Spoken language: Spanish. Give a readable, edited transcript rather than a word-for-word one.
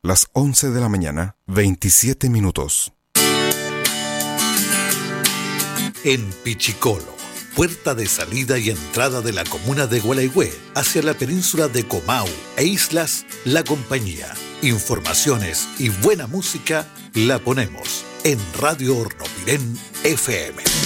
Las 11 de la mañana, 27 minutos. En Pichicolo, puerta de salida y entrada de la comuna de Gualeguay hacia la península de Comau e islas La Compañía. Informaciones y buena música la ponemos en Radio Hornopirén FM.